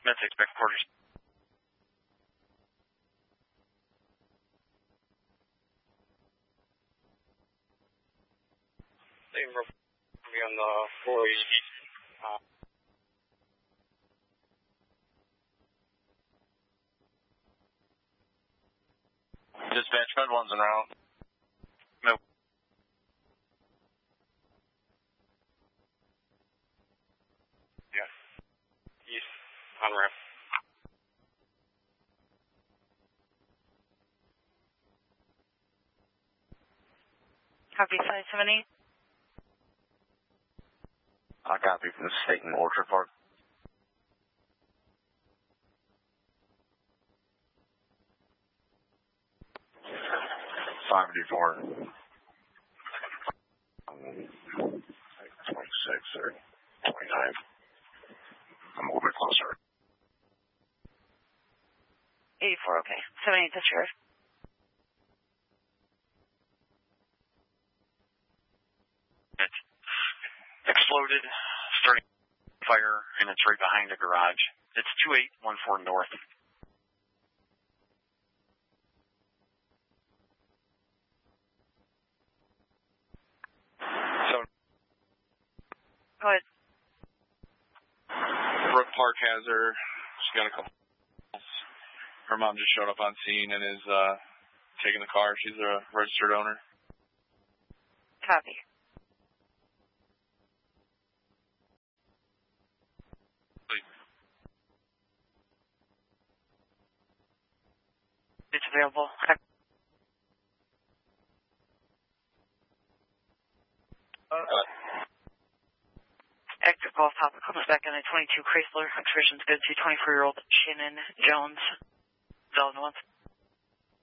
Med 6 back quarters. Same rope on the 480. Dispatch, Med 1's en route. No. Yeah. East, on ramp. Copy 578. I copy from the State and Orchard Park. $584. 26 or 29. I'm a little bit closer. 84, okay. 78 to sheriff. Exploded, starting fire, and it's right behind the garage. It's 2814 north. So, go ahead. Brook Park has her. She's got a couple. Her mom just showed up on scene and is taking the car. She's a registered owner. Copy. It's available. Active call topic comes back on a 22 Chrysler. Expression's good to 24-year-old Shannon Jones. Valid once.